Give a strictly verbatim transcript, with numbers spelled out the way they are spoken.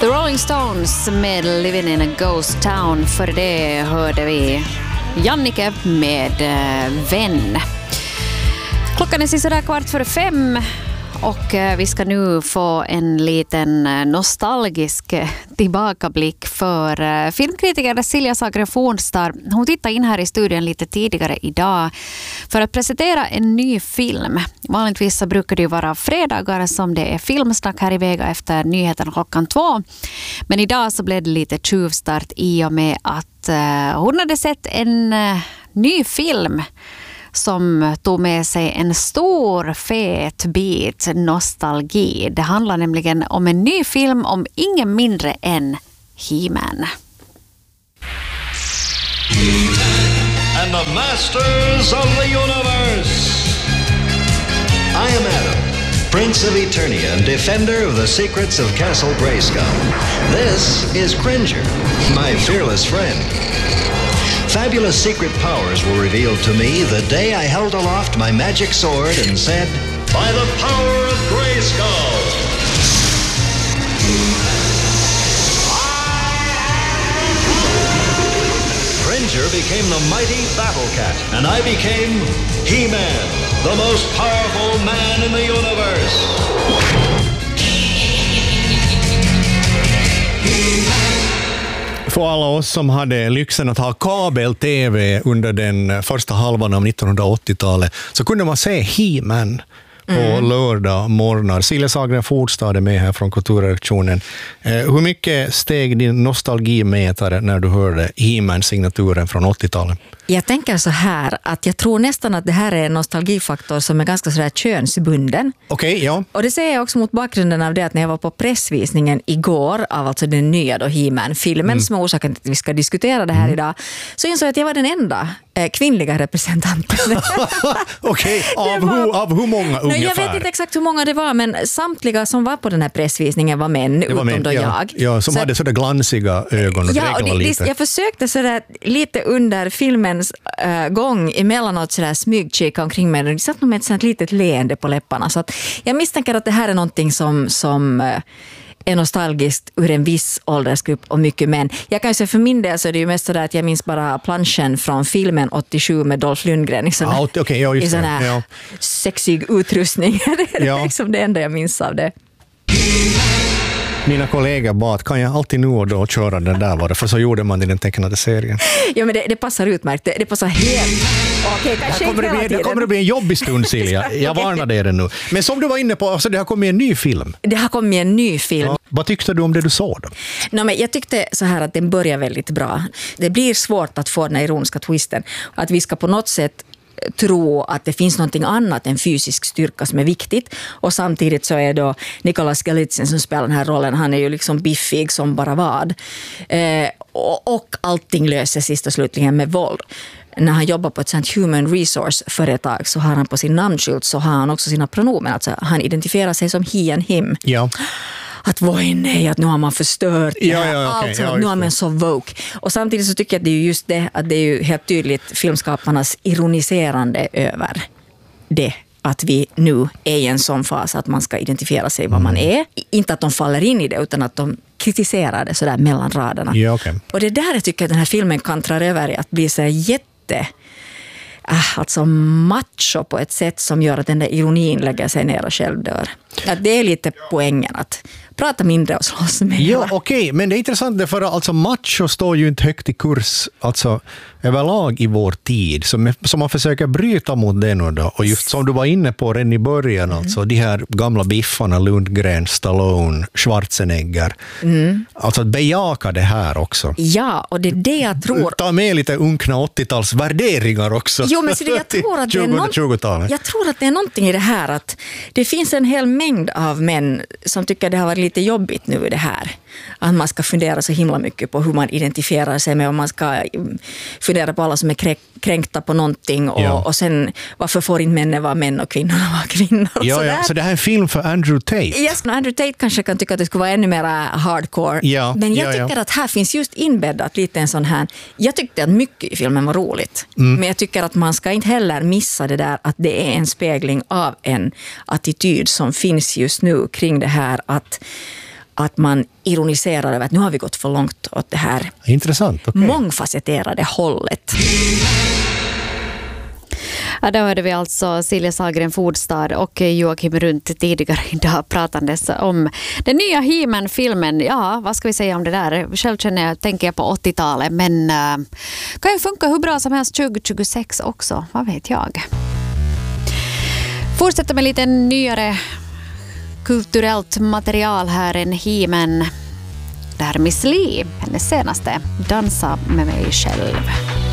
The Rolling Stones med Living in a Ghost Town. För det hörde vi Jannike med eh, Vän. Klockan är sådär kvart före fem och eh, vi ska nu få en liten nostalgisk tillbakablick för eh, filmkritiker Silja Sahlgren Fornstar. Hon tittade in här i studion lite tidigare idag för att presentera en ny film. Vanligtvis så brukar det ju vara fredagar som det är filmsnack här i Vega efter nyheten klockan två. Men idag så blev det lite tjuvstart i och med att eh, hon hade sett en eh, ny film som tog med sig en stor fet bit nostalgi. Det handlar nämligen om en ny film om ingen mindre än He-Man. And the masters of the universe. I am Adam, Prince of Eternia and defender of the secrets of Castle Grayskull. This is Cringer, my fearless friend. Fabulous secret powers were revealed to me the day I held aloft my magic sword and said, "By the power of Grayskull!" Cringer became the mighty Battle Cat, and I became He-Man, the most powerful man in the universe. För alla oss som hade lyxen att ha kabel-tv under den första halvan av nittonhundraåttiotalet så kunde man se He-Man på mm. lördag morgnar. Silja Sahlgren Fornstar är med här från kulturredaktionen. Eh, hur mycket steg din nostalgimätare när du hörde He-Man-signaturen från åttiotalet? Jag tänker så här att jag tror nästan att det här är en nostalgifaktor som är ganska sådär könsbunden. Okej, okay, ja. Och det ser jag också mot bakgrunden av det att när jag var på pressvisningen igår av alltså den nya då He-Man-filmen mm. som är orsaken till att vi ska diskutera det här mm. idag, så insåg jag att jag var den enda eh, kvinnliga representanten. Okej, okay, av, var... av hur många ungefär? Nej, jag vet inte exakt hur många det var, men samtliga som var på den här pressvisningen var män, det var utom män, då ja. jag. Ja, som så, hade sådär glansiga ögon och ja, och det, lite. Jag försökte sådär lite under filmens Uh, gång emellanåt sådär smygkika omkring mig och det satt nog med ett sådant litet leende på läpparna, så att jag misstänker att det här är någonting som, som uh, är nostalgiskt ur en viss åldersgrupp och mycket män. Jag kan ju säga för min del så är det ju mest sådär att jag minns bara planschen från filmen åttiosju med Dolph Lundgren i sån här, ah, okay, ja, i sån här ja. sexig utrustning. Det är ja. liksom det enda jag minns av det. Mina kollegor bad, kan jag alltid nu och då köra den där var det, för så gjorde man i den tecknade serien. Ja, men det, det passar utmärkt. Det, det passar helt. Okej, kanske kommer hela det, bli, det kommer att bli en jobbig stund, Silja. Jag varnar dig det nu. Men som du var inne på, alltså, det har kommit en ny film. Det har kommit en ny film. Ja. Vad tyckte du om det du såg då? No, men jag tyckte så här att den börjar väldigt bra. Det blir svårt att få den här ironiska twisten. Att vi ska på något sätt tro att det finns någonting annat än fysisk styrka som är viktigt, och samtidigt så är då Nicolas Galitzin som spelar den här rollen, han är ju liksom biffig som bara vad, eh, och, och allting löser sist och slutligen med våld. När han jobbar på ett sånt human resource-företag så har han på sin namnskylt så har han också sina pronomen, alltså han identifierar sig som he and him. Ja. Att vad är nej, att nu har man förstört det ja, ja, okay. alltså, ja, nu har man så woke. Och samtidigt så tycker jag att det är just det, att det är ju helt tydligt filmskaparnas ironiserande över det, att vi nu är i en sån fas att man ska identifiera sig vad mm. man är. Inte att de faller in i det, utan att de kritiserar det sådär mellan raderna. Ja, okay. Och det där jag tycker att den här filmen kantrar över i att bli så jätte alltså macho på ett sätt som gör att den där ironin lägger sig ner och själv dör. Att det är lite poängen att prata mindre och slåss mer. Ja, okej, okay. Men det är intressant för alltså macho står ju inte högt i kurs alltså överlag i vår tid, så, så man försöker bryta mot det nu då. Och just som du var inne på redan i början, mm. alltså de här gamla biffarna, Lundgren, Stallone, Schwarzenegger. Mm. Alltså att bejaka det här också. Ja, och det är det jag tror. Ta med lite unkna åttio-tals värderingar också. Jo, men så det, jag, tror att det är någon, jag tror att det är någonting i det här att det finns en hel mängd av män som tycker att det har varit lite jobbigt nu i det här. Att man ska fundera så himla mycket på hur man identifierar sig med, och man ska fundera på alla som är kränkta på någonting och, ja. och sen varför får inte männen vara män och kvinnor vara kvinnor. Ja, så, ja. Så det här är en film för Andrew Tate. Yes, Andrew Tate kanske kan tycka att det skulle vara ännu mer hardcore. Ja, men jag ja, tycker ja. att här finns just inbäddat lite en sån här. Jag tyckte att mycket i filmen var roligt. Mm. Men jag tycker att man ska inte heller missa det där att det är en spegling av en attityd som finns just nu kring det här att att man ironiserar över att nu har vi gått för långt åt det här Intressant, okay. mångfacetterade hållet. Ja, då hörde vi alltså Silja Sahlgren Fordstad och Joakim Runt tidigare idag pratandes om den nya He-Man-filmen. Ja, vad ska vi säga om det där? Själv känner jag, tänker jag på åttiotalet, men uh, kan ju funka hur bra som helst tjugo tjugosex också, vad vet jag. Fortsätter med lite nyare kulturellt material här än He-Man. Det här är Miss Li, hennes senaste Dansa med mig själv.